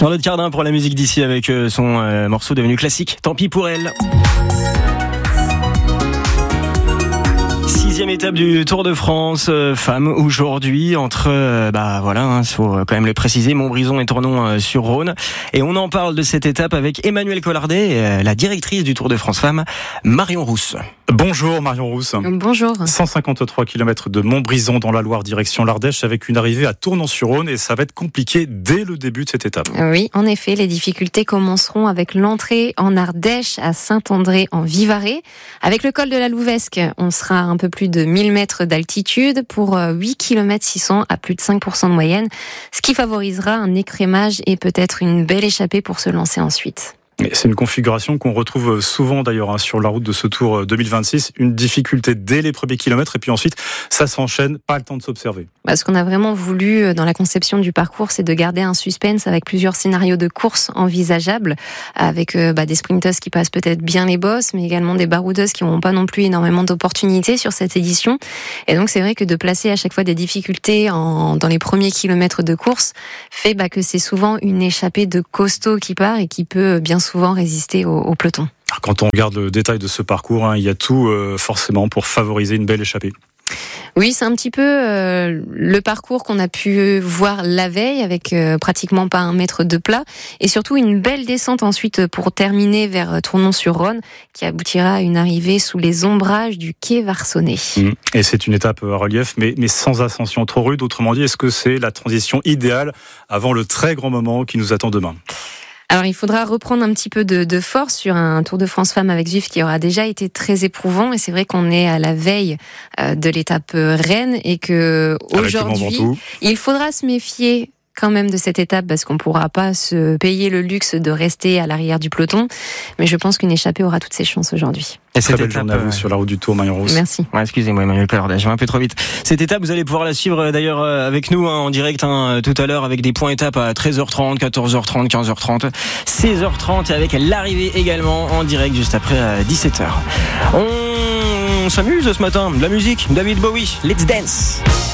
Charlotte Cardin pour la musique d'ici avec son morceau devenu classique. Tant pis pour elle. 6e étape du Tour de France femmes aujourd'hui entre faut quand même le préciser, Montbrison et Tournon-sur-Rhône, et on en parle de cette étape avec Emmanuelle Collardet, la directrice du Tour de France femmes, Marion Rousse. Bonjour Marion Rousse. Bonjour. 153 km de Montbrison dans la Loire direction l'Ardèche avec une arrivée à Tournon-sur-Rhône, et ça va être compliqué dès le début de cette étape. Oui, en effet, les difficultés commenceront avec l'entrée en Ardèche à Saint-André en Vivarais. Avec le col de la Louvesque, on sera un peu plus de 1000 mètres d'altitude pour 8 km 600 à plus de 5% de moyenne, ce qui favorisera un écrémage et peut-être une belle échappée pour se lancer ensuite. C'est une configuration qu'on retrouve souvent d'ailleurs sur la route de ce Tour 2026. Une difficulté dès les premiers kilomètres et puis ensuite ça s'enchaîne, pas le temps de s'observer. Ce qu'on a vraiment voulu dans la conception du parcours, c'est de garder un suspense avec plusieurs scénarios de course envisageables, avec des sprinteuses qui passent peut-être bien les bosses, mais également des baroudeuses qui n'auront pas non plus énormément d'opportunités sur cette édition. Et donc c'est vrai que de placer à chaque fois des difficultés dans les premiers kilomètres de course fait que c'est souvent une échappée de costaud qui part et qui peut bien souvent résister au peloton. Quand on regarde le détail de ce parcours, il y a tout forcément pour favoriser une belle échappée. Oui, c'est un petit peu le parcours qu'on a pu voir la veille avec pratiquement pas 1 mètre de plat et surtout une belle descente ensuite pour terminer vers Tournon-sur-Rhône qui aboutira à une arrivée sous les ombrages du quai Varsonnet. Et c'est une étape à relief mais sans ascension trop rude. Autrement dit, est-ce que c'est la transition idéale avant le très grand moment qui nous attend demain ? Alors, il faudra reprendre un petit peu de force sur un Tour de France femmes avec Zwift qui aura déjà été très éprouvant. Et c'est vrai qu'on est à la veille de l'étape Rennes et que aujourd'hui, il faudra se méfier quand même de cette étape parce qu'on ne pourra pas se payer le luxe de rester à l'arrière du peloton. Mais je pense qu'une échappée aura toutes ses chances aujourd'hui. Et très belle journée à vous sur la route du Tour, Marion Rousse. Merci. Excusez-moi, Emmanuelle Collardet, je vais un peu trop vite. Cette étape, vous allez pouvoir la suivre d'ailleurs avec nous en direct tout à l'heure avec des points étapes à 13h30, 14h30, 15h30, 16h30 et avec l'arrivée également en direct juste après 17h. On s'amuse ce matin, de la musique, David Bowie, Let's Dance.